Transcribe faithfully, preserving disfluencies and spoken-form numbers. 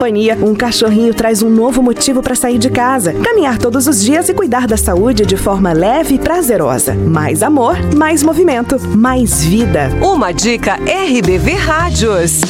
companhia, um cachorrinho traz um novo motivo para sair de casa, caminhar todos os dias e cuidar da saúde de forma leve e prazerosa. Mais amor, mais movimento, mais vida. Uma dica R B V Rádios.